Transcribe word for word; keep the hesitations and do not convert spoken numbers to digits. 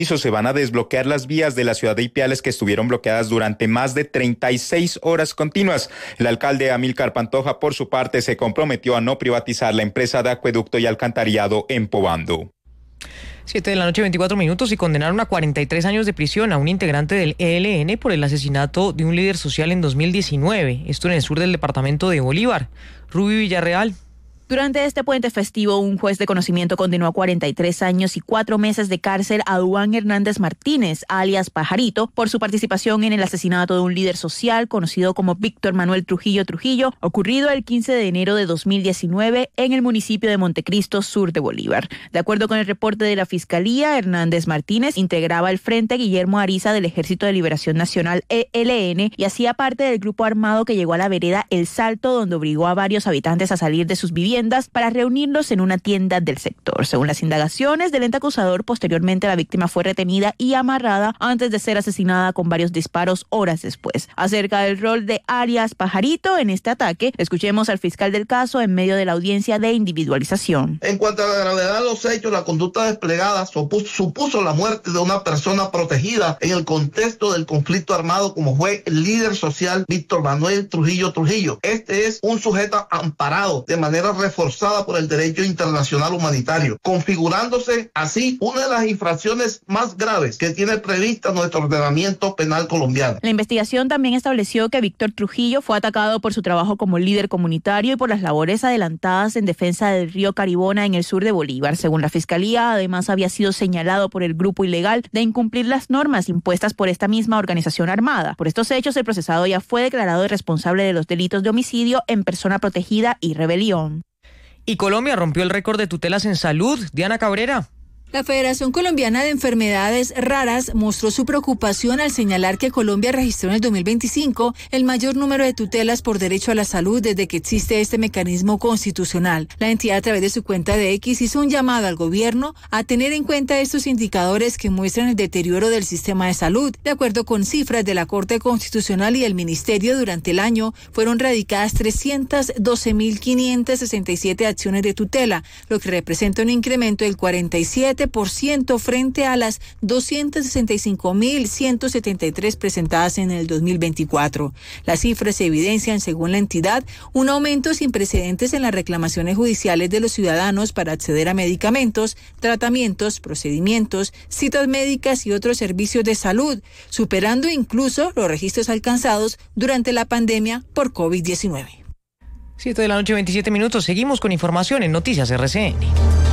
Se van a desbloquear las vías de la ciudad de Ipiales que estuvieron bloqueadas durante más de treinta y seis horas continuas. El alcalde Amílcar Pantoja, por su parte, se comprometió a no privatizar la empresa de acueducto y alcantarillado en Pobando. Siete de la noche, veinticuatro minutos, y condenaron a cuarenta y tres años de prisión a un integrante del E L N por el asesinato de un líder social en dos mil diecinueve. Esto en el sur del departamento de Bolívar. Rubí Villarreal. Durante este puente festivo, un juez de conocimiento condenó a cuarenta y tres años y cuatro meses de cárcel a Duan Hernández Martínez, alias Pajarito, por su participación en el asesinato de un líder social conocido como Víctor Manuel Trujillo Trujillo, ocurrido el quince de enero de dos mil diecinueve en el municipio de Montecristo, sur de Bolívar. De acuerdo con el reporte de la Fiscalía, Hernández Martínez integraba el Frente Guillermo Ariza del Ejército de Liberación Nacional E L N y hacía parte del grupo armado que llegó a la vereda El Salto, donde obligó a varios habitantes a salir de sus viviendas para reunirlos en una tienda del sector. Según las indagaciones del ente acusador, posteriormente la víctima fue retenida y amarrada antes de ser asesinada con varios disparos horas después. Acerca del rol de alias Pajarito en este ataque, escuchemos al fiscal del caso en medio de la audiencia de individualización. En cuanto a la gravedad de los hechos, la conducta desplegada supuso, supuso la muerte de una persona protegida en el contexto del conflicto armado, como fue el líder social Víctor Manuel Trujillo Trujillo. Este es un sujeto amparado de manera reforzada por el derecho internacional humanitario, configurándose así una de las infracciones más graves que tiene prevista nuestro ordenamiento penal colombiano. La investigación también estableció que Víctor Trujillo fue atacado por su trabajo como líder comunitario y por las labores adelantadas en defensa del río Caribona en el sur de Bolívar. Según la Fiscalía, además había sido señalado por el grupo ilegal de incumplir las normas impuestas por esta misma organización armada. Por estos hechos, el procesado ya fue declarado responsable de los delitos de homicidio en persona protegida y rebelión. Y Colombia rompió el récord de tutelas en salud. Diana Cabrera. La Federación Colombiana de Enfermedades Raras mostró su preocupación al señalar que Colombia registró en el dos mil veinticinco el mayor número de tutelas por derecho a la salud desde que existe este mecanismo constitucional. La entidad, a través de su cuenta de X, hizo un llamado al gobierno a tener en cuenta estos indicadores que muestran el deterioro del sistema de salud. De acuerdo con cifras de la Corte Constitucional y el Ministerio, durante el año fueron radicadas trescientas doce mil quinientas sesenta y siete acciones de tutela, lo que representa un incremento del cuarenta y siete por ciento frente a las doscientas sesenta y cinco mil ciento setenta y tres presentadas en el dos mil veinticuatro. Las cifras evidencian, según la entidad, un aumento sin precedentes en las reclamaciones judiciales de los ciudadanos para acceder a medicamentos, tratamientos, procedimientos, citas médicas y otros servicios de salud, superando incluso los registros alcanzados durante la pandemia por COVID diecinueve. Siete de la noche, veintisiete minutos. Seguimos con información en Noticias R C N.